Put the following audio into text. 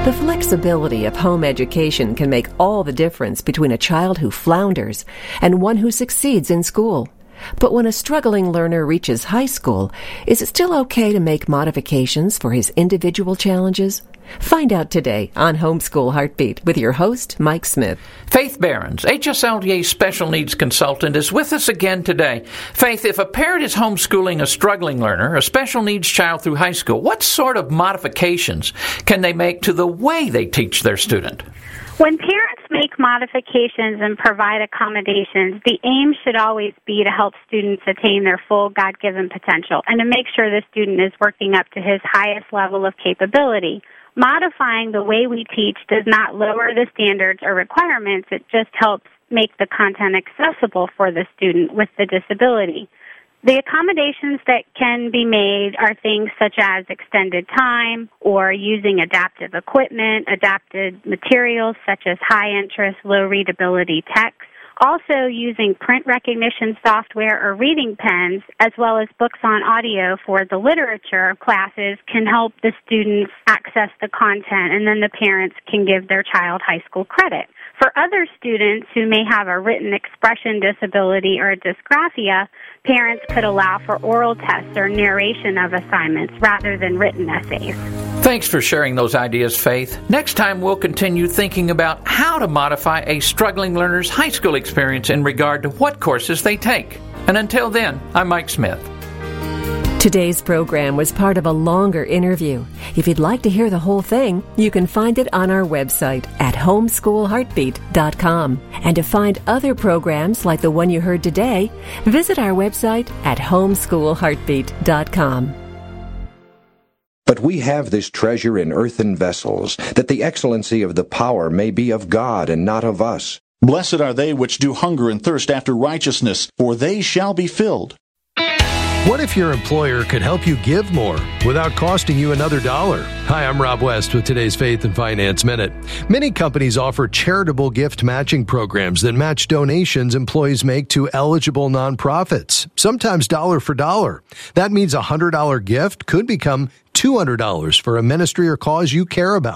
The flexibility of home education can make all the difference between a child who flounders and one who succeeds in school. But when a struggling learner reaches high school, is it still okay to make modifications for his individual challenges? Find out today on Homeschool Heartbeat with your host, Mike Smith. Faith Behrens, HSLDA Special Needs Consultant, is with us again today. Faith, if a parent is homeschooling a struggling learner, a special needs child through high school, what sort of modifications can they make to the way they teach their student? When parents make modifications and provide accommodations, the aim should always be to help students attain their full God-given potential and to make sure the student is working up to his highest level of capability. Modifying the way we teach does not lower the standards or requirements. It just helps make the content accessible for the student with the disability. The accommodations that can be made are things such as extended time or using adaptive equipment, adapted materials such as high-interest, low-readability text. Also using print recognition software or reading pens, as well as books on audio for the literature classes, can help the students access the content, and then the parents can give their child high school credit. For other students who may have a written expression disability or dysgraphia, parents could allow for oral tests or narration of assignments rather than written essays. Thanks for sharing those ideas, Faith. Next time, we'll continue thinking about how to modify a struggling learner's high school experience in regard to what courses they take. And until then, I'm Mike Smith. Today's program was part of a longer interview. If you'd like to hear the whole thing, you can find it on our website at homeschoolheartbeat.com. And to find other programs like the one you heard today, visit our website at homeschoolheartbeat.com. But we have this treasure in earthen vessels, that the excellency of the power may be of God and not of us. Blessed are they which do hunger and thirst after righteousness, for they shall be filled. What if your employer could help you give more without costing you another dollar? Hi, I'm Rob West with today's Faith and Finance Minute. Many companies offer charitable gift matching programs that match donations employees make to eligible nonprofits, sometimes dollar for dollar. That means a $100 gift could become $200 for a ministry or cause you care about.